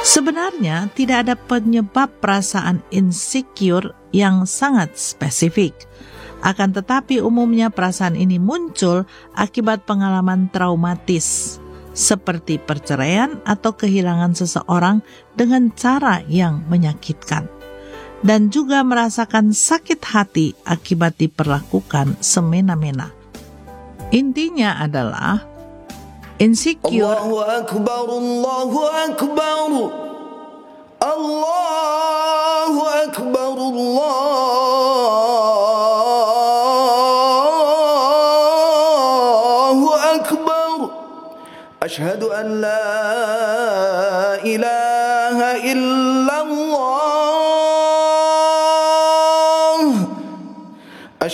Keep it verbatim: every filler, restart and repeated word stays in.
Sebenarnya tidak ada penyebab perasaan insecure yang sangat spesifik. Akan tetapi umumnya perasaan ini muncul akibat pengalaman traumatis, seperti perceraian atau kehilangan seseorang dengan cara yang menyakitkan, dan juga merasakan sakit hati akibat diperlakukan semena-mena. Intinya adalah insecure Allahu Akbar, Allahu Akbar, Allahu Akbar, Allahu Akbar, Ashhadu an la ilaha illallah.